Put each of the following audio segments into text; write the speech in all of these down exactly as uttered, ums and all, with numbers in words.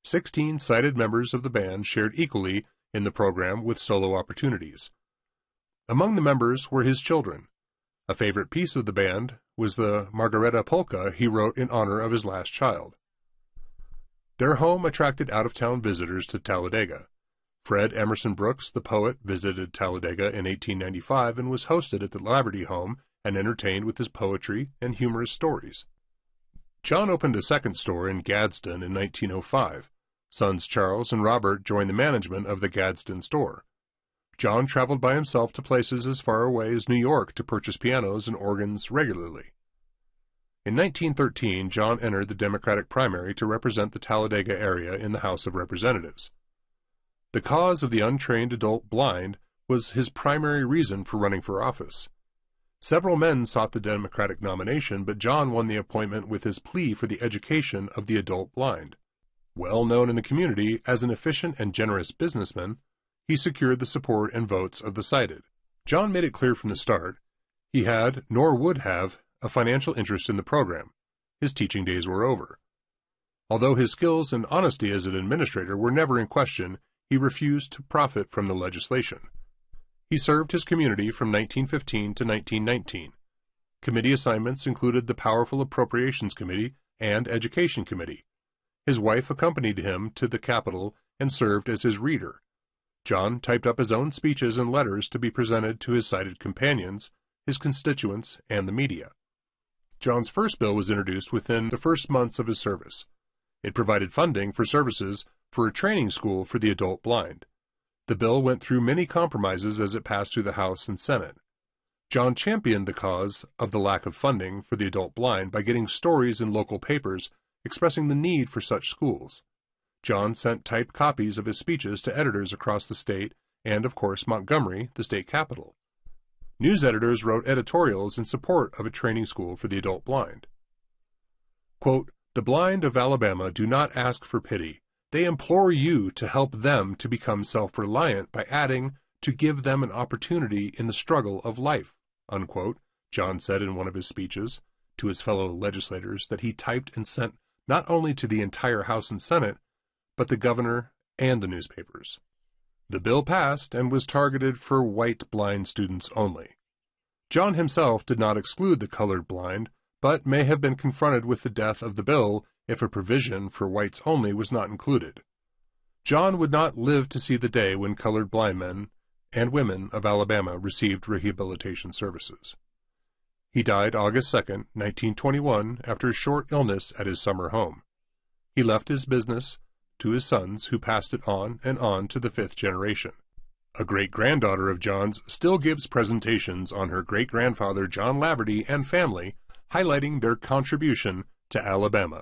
sixteen sighted members of the band shared equally in the program with solo opportunities. Among the members were his children. A favorite piece of the band was the Margareta polka he wrote in honor of his last child. Their home attracted out-of-town visitors to Talladega. Fred Emerson Brooks, the poet, visited Talladega in eighteen ninety-five and was hosted at the Laverty home and entertained with his poetry and humorous stories. John opened a second store in Gadsden in nineteen oh five. Sons Charles and Robert joined the management of the Gadsden store. John traveled by himself to places as far away as New York to purchase pianos and organs regularly. In nineteen thirteen, John entered the Democratic primary to represent the Talladega area in the House of Representatives. The cause of the untrained adult blind was his primary reason for running for office. Several men sought the Democratic nomination, but John won the appointment with his plea for the education of the adult blind. Well known in the community as an efficient and generous businessman, he secured the support and votes of the sighted. John made it clear from the start he had, nor would have, a financial interest in the program. His teaching days were over. Although his skills and honesty as an administrator were never in question, he refused to profit from the legislation. He served his community from nineteen fifteen to nineteen nineteen. Committee assignments included the powerful Appropriations Committee and Education Committee. His wife accompanied him to the Capitol and served as his reader. John typed up his own speeches and letters to be presented to his sighted companions, his constituents, and the media. John's first bill was introduced within the first months of his service. It provided funding for services for a training school for the adult blind. The bill went through many compromises as it passed through the House and Senate. John championed the cause of the lack of funding for the adult blind by getting stories in local papers expressing the need for such schools. John sent typed copies of his speeches to editors across the state and, of course, Montgomery, the state capital. News editors wrote editorials in support of a training school for the adult blind. Quote, "The blind of Alabama do not ask for pity. They implore you to help them to become self-reliant by adding to give them an opportunity in the struggle of life," unquote, John said in one of his speeches to his fellow legislators that he typed and sent not only to the entire House and Senate, but the governor and the newspapers. The bill passed and was targeted for white blind students only. John himself did not exclude the colored blind, but may have been confronted with the death of the bill if a provision for whites only was not included. John would not live to see the day when colored blind men and women of Alabama received rehabilitation services. He died August second, nineteen twenty-one, after a short illness at his summer home. He left his business to his sons, who passed it on and on to the fifth generation. A great-granddaughter of John's still gives presentations on her great-grandfather John Laverty and family, highlighting their contribution to Alabama.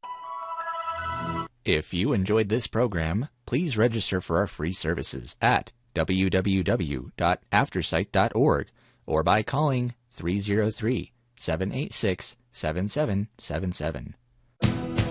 If you enjoyed this program, please register for our free services at w w w dot aftersight dot org or by calling three oh three, seven eight six, seven seven seven seven.